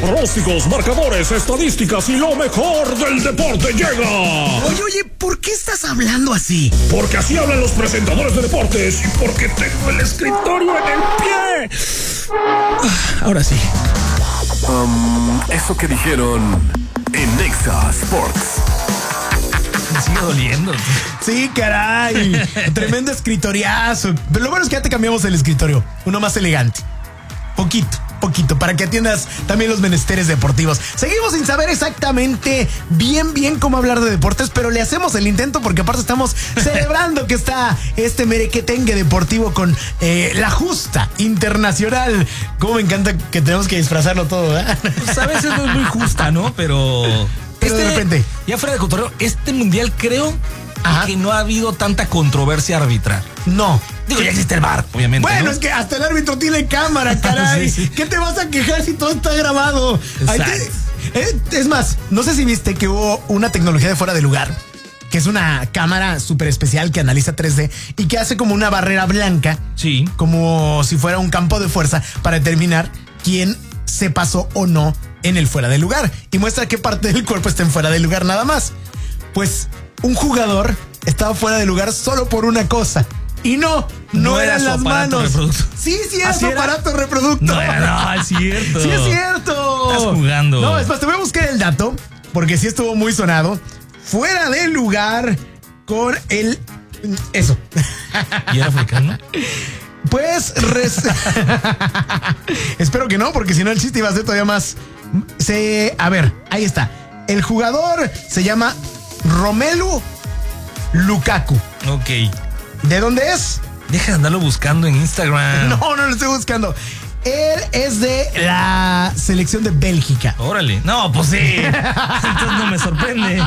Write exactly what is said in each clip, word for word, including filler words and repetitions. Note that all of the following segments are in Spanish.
pronósticos, marcadores, estadísticas y lo mejor del deporte llega. Oye, oye, ¿por qué estás hablando así? Porque así hablan los presentadores de deportes y porque tengo el escritorio en el pie. Ahora sí. Um, eso que dijeron en Nexa Sports. Me sigue doliendo. Sí, caray. Tremendo escritoriazo. Pero lo bueno es que ya te cambiamos el escritorio. Uno más elegante. Poquito, poquito, para que atiendas también los menesteres deportivos. Seguimos sin saber exactamente bien, bien cómo hablar de deportes, pero le hacemos el intento porque aparte estamos celebrando que está este merequetengue deportivo con eh, la justa internacional. Cómo me encanta que tenemos que disfrazarlo todo, ¿eh? Pues a veces no es muy justa, ¿no? Pero... Pero este, de repente. Ya fuera de cotorreo, este mundial creo Ajá. que no ha habido tanta controversia arbitral. No. Digo, ya existe el V A R, obviamente. Bueno, ¿no? es que hasta el árbitro tiene cámara, caray. Sí, sí. ¿Qué te vas a quejar si todo está grabado? Ahí te- eh, es más, no sé si viste que hubo una tecnología de fuera de lugar, que es una cámara súper especial que analiza tres D y que hace como una barrera blanca, Sí. como si fuera un campo de fuerza para determinar quién se pasó o no en el fuera de lugar y muestra qué parte del cuerpo está en fuera de lugar nada más. Pues un jugador estaba fuera de lugar solo por una cosa. Y no, no, No era eran su las aparato manos. reproductor. Sí, sí era ¿Ah, sí su era? aparato reproductor. No, no, es cierto. Sí es cierto. Estás jugando. No, es más, te voy a buscar el dato, porque sí estuvo muy sonado. Fuera de lugar con el... Eso. ¿Y era africano? Pues... res- Espero que no, porque si no el chiste iba a ser todavía más... Se... A ver, ahí está. El jugador se llama Romelu Lukaku. Ok. ¿De dónde es? Deja de andarlo buscando en Instagram. No, no lo estoy buscando. Él es de la selección de Bélgica. Órale. No, pues sí. Entonces no me sorprende.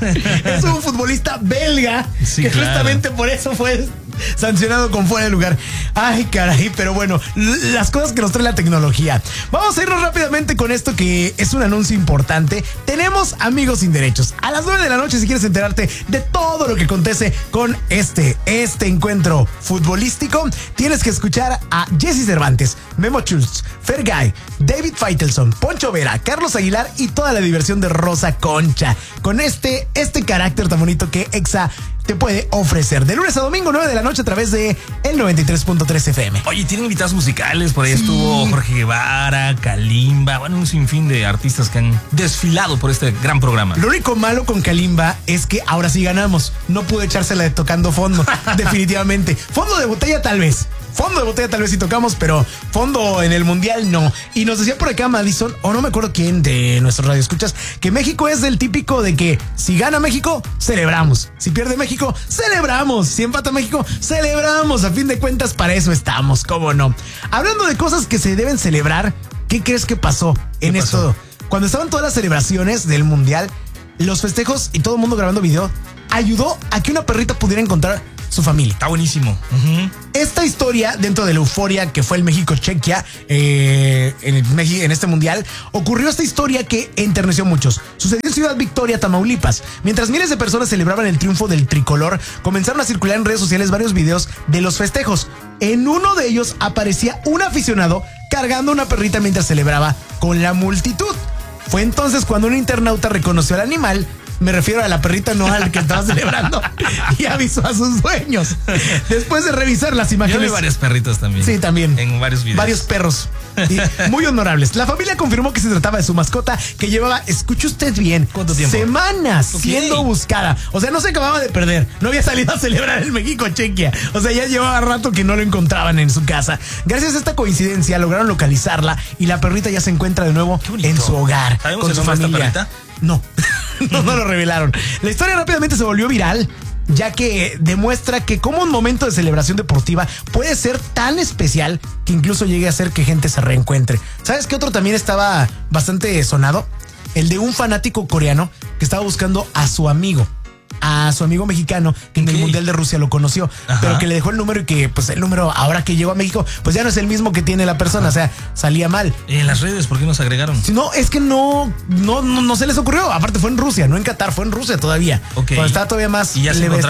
Es un futbolista belga Sí, que claro. justamente por eso fue sancionado con fuera de lugar. Ay, caray, pero bueno, l- las cosas que nos trae la tecnología. Vamos a irnos rápidamente con esto que es un anuncio importante. Tenemos Amigos Sin Derechos. A las nueve de la noche, si quieres enterarte de todo lo que acontece con este, este encuentro futbolístico, tienes que escuchar a Jesse Cervantes, Memo Schultz, Fergay, David Faitelson, Poncho Vera, Carlos Aguilar y toda la diversión de Rosa Concha. Con este, este carácter tan bonito que Exa te puede ofrecer. De lunes a domingo, nueve de la noche, a través de el noventa y tres punto tres F M. Oye, tienen invitados musicales. Por ahí estuvo Jorge Guevara, Kalimba. Bueno, un sinfín de artistas que han desfilado por este gran programa. Lo único malo con Kalimba es que ahora sí ganamos. No pude echársela de tocando fondo, definitivamente. Fondo de botella tal vez. Fondo de botella tal vez sí tocamos, pero fondo en el mundial no. Y nos decía por acá Madison, o no me acuerdo quién de nuestros radioescuchas, que México es del típico de que si gana México, celebramos. Si pierde México, celebramos. Si empata México, celebramos. A fin de cuentas, para eso estamos, cómo no. Hablando de cosas que se deben celebrar, ¿qué crees que pasó en ¿Qué pasó? esto? Cuando estaban todas las celebraciones del mundial, los festejos y todo el mundo grabando video, ayudó a que una perrita pudiera encontrar su familia. Está buenísimo. Uh-huh. Esta historia, dentro de la euforia que fue el México-Chequia eh, en, el Meji- en este mundial, ocurrió esta historia que enterneció a muchos. Sucedió en Ciudad Victoria, Tamaulipas. Mientras miles de personas celebraban el triunfo del tricolor, comenzaron a circular en redes sociales varios videos de los festejos. En uno de ellos aparecía un aficionado cargando una perrita mientras celebraba con la multitud. Fue entonces cuando un internauta reconoció al animal. Me refiero a la perrita, no al que estaba celebrando, y avisó a sus dueños. Después de revisar las Yo imágenes. vi varios perritos también. Sí, también. En varios videos. Varios perros. Y muy honorables. La familia confirmó que se trataba de su mascota, que llevaba, escuche usted bien, ¿Cuánto tiempo? semanas Ok. siendo buscada. O sea, no se acababa de perder. No había salido a celebrar el México-Chequia. O sea, ya llevaba rato que no lo encontraban en su casa. Gracias a esta coincidencia lograron localizarla y la perrita ya se encuentra de nuevo Qué bonito. en su hogar. ¿Sabemos con el su nombre de esta familia. perrita? No. no, no lo revelaron. La historia rápidamente se volvió viral, ya que demuestra que como un momento de celebración deportiva puede ser tan especial que incluso llegue a hacer que gente se reencuentre. ¿Sabes qué otro también estaba bastante sonado? El de un fanático coreano que estaba buscando a su amigo. A su amigo mexicano que en el Ok. Mundial de Rusia lo conoció, Ajá. pero que le dejó el número y que pues el número ahora que llegó a México pues ya no es el mismo que tiene la persona. Ajá. O sea, salía mal. En las redes, ¿por qué nos agregaron? Si no, es que no, no, no, no se les ocurrió. Aparte fue en Rusia, no en Qatar, fue en Rusia todavía. Ok. Cuando estaba todavía más ¿Y ya se leve esto. encontraron?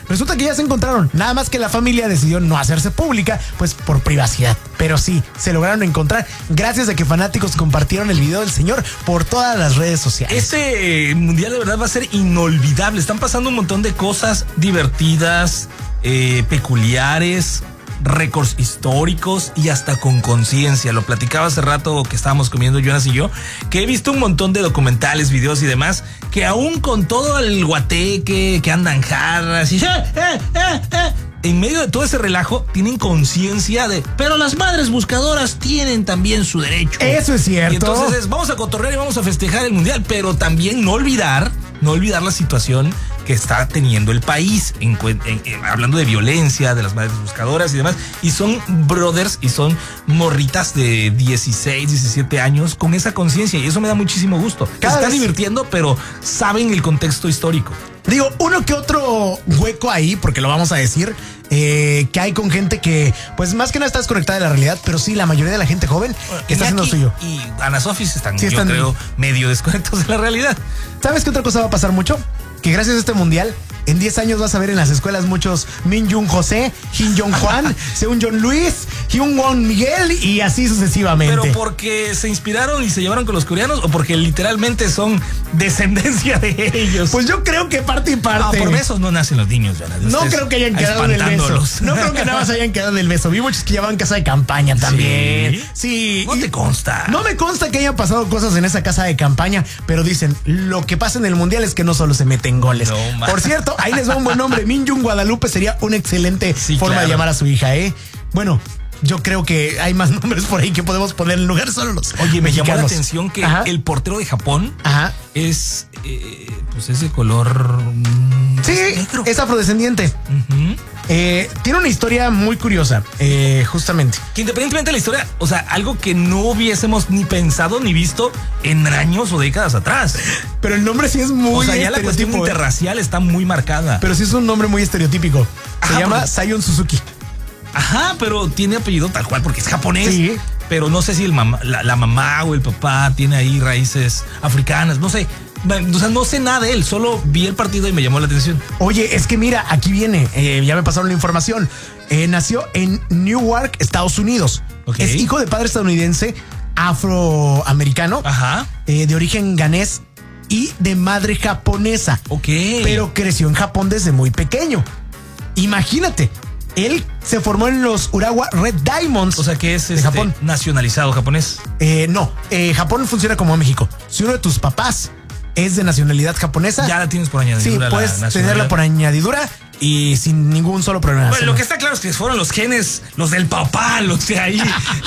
Resulta que ya se encontraron, nada más que la familia decidió no hacerse pública, pues por privacidad. Pero sí, se lograron encontrar gracias a que fanáticos compartieron el video del señor por todas las redes sociales. Este mundial de verdad va a ser inolvidable. Están pasando un montón de cosas divertidas, eh, peculiares, récords históricos y hasta con conciencia. Lo platicaba hace rato que estábamos comiendo Jonas y yo, que he visto un montón de documentales, videos y demás, que aún con todo el guateque, que andan jarras y eh, eh, eh, eh, en medio de todo ese relajo, tienen conciencia de, pero las madres buscadoras tienen también su derecho. Eso es cierto. Y entonces es, vamos a cotorrear y vamos a festejar el mundial, pero también no olvidar, no olvidar la situación que está teniendo el país, en, en, en, hablando de violencia, de las madres buscadoras y demás, y son brothers y son morritas de dieciséis, diecisiete años con esa conciencia, y eso me da muchísimo gusto. Se están vez... divirtiendo, pero saben el contexto histórico. Digo, uno que otro hueco ahí, porque lo vamos a decir, eh, que hay con gente que, pues más que nada está desconectada de la realidad, pero sí, la mayoría de la gente joven que está haciendo lo suyo. Y Ana Sofis están, sí, yo están, creo, medio desconectados de la realidad. ¿Sabes qué otra cosa va a pasar mucho? Que gracias a este mundial, en diez años vas a ver en las escuelas muchos Min Jung José, Jin Jong Juan, Seung John Luis, Hyun Won Miguel y así sucesivamente. ¿Pero porque se inspiraron y se llevaron con los coreanos o porque literalmente son descendencia de ellos? Pues yo creo que parte y parte. No, por besos no nacen los niños, Jonas. No creo que hayan quedado del beso. No creo que nada más hayan quedado del beso. Vi muchos que llevaban casa de campaña también. Sí. Sí. No te consta. No me consta que hayan pasado cosas en esa casa de campaña, pero dicen, lo que pasa en el mundial es que no solo se meten goles. No, por cierto, ahí les va un buen nombre. Min Jung Guadalupe sería una excelente sí, forma claro. de llamar a su hija, ¿eh? Bueno, yo creo que hay más nombres por ahí que podemos poner en lugar solo los Oye, me mexicanos. llamó la atención que Ajá. el portero de Japón Ajá. es eh, pues es de color mm, sí, es negro. Es afrodescendiente. Uh-huh. Eh, tiene una historia muy curiosa, eh, justamente. Que independientemente de la historia, o sea, algo que no hubiésemos ni pensado ni visto en años o décadas atrás. Pero el nombre sí es muy O sea, ya la cuestión interracial está muy marcada. Pero sí es un nombre muy estereotípico. Se Ajá, llama porque... Sayun Suzuki. Ajá, pero tiene apellido tal cual porque es japonés. Sí. Pero no sé si el mamá, la, la mamá o el papá tiene ahí raíces africanas, no sé. O sea, no sé nada de él, solo vi el partido y me llamó la atención. Oye, es que mira, aquí viene, eh, ya me pasaron la información. Eh, nació en Newark, Estados Unidos. Okay. Es hijo de padre estadounidense, afroamericano, Ajá. Eh, de origen ganés y de madre japonesa. Ok. Pero creció en Japón desde muy pequeño. Imagínate. Él se formó en los Urawa Red Diamonds. O sea que es de este, Japón. Nacionalizado japonés. Eh, no, eh, Japón funciona como México. Si uno de tus papás es de nacionalidad japonesa, ya la tienes por añadidura. Sí, puedes la tenerla por añadidura y sin ningún solo problema. Bueno, lo que está claro es que fueron los genes, los del papá, los de ahí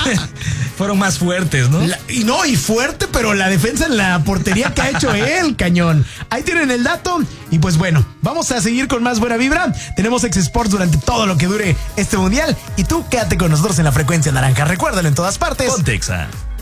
fueron más fuertes, ¿no? La, y no, y fuerte, pero la defensa en la portería que ha hecho él, cañón. Ahí tienen el dato. Y pues bueno, vamos a seguir con más buena vibra. Tenemos Ex Sports durante todo lo que dure este mundial. Y tú quédate con nosotros en la frecuencia naranja. Recuérdalo en todas partes. Ponte Exa.